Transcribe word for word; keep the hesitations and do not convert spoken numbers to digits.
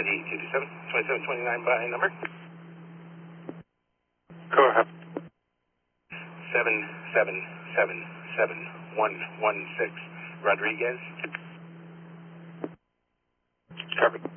City two two seven, twenty-seven twenty-nine by number. Go ahead. seven seven seven seven one one six, Rodriguez. Copy.